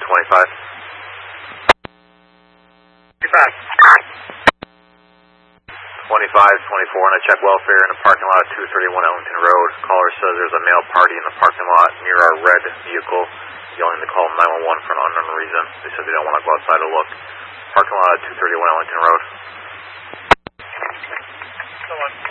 25. 25, 24, and I check welfare in the parking lot at 231 Ellington Road. Caller says there's a male party in the parking lot near our red vehicle, yelling to call 911 for an unknown reason. They said they don't want to go outside to look. Parking lot at 231 Ellington Road.